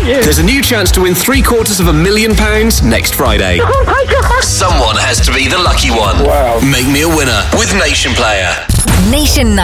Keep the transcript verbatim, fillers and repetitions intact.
you. There's a new chance to win three quarters of a million pounds next Friday. Oh my God. Someone has to be the lucky one. Wow. Make me a winner with Nation Player. Nation